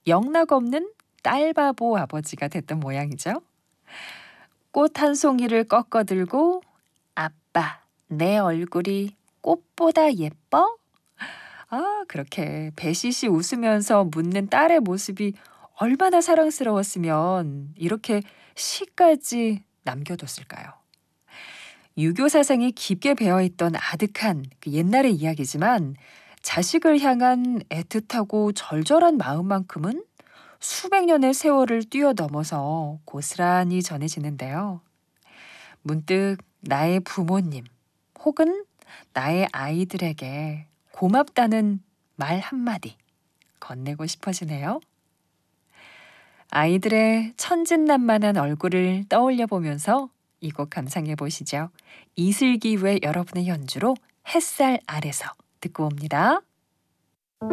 영락없는 딸바보 아버지가 됐던 모양이죠. 꽃 한 송이를 꺾어 들고 아빠, 내 얼굴이 꽃보다 예뻐? 그렇게 배시시 웃으면서 묻는 딸의 모습이 얼마나 사랑스러웠으면 이렇게 시까지 남겨뒀을까요? 유교 사상이 깊게 배어있던 아득한 그 옛날의 이야기지만 자식을 향한 애틋하고 절절한 마음만큼은 수백 년의 세월을 뛰어넘어서 고스란히 전해지는데요. 문득 나의 부모님 혹은 나의 아이들에게 고맙다는 말 한마디 건네고 싶어지네요. 아이들의 천진난만한 얼굴을 떠올려 보면서 이 곡 감상해 보시죠. 이슬기 외 여러분의 연주로 햇살 아래서 듣고 옵니다.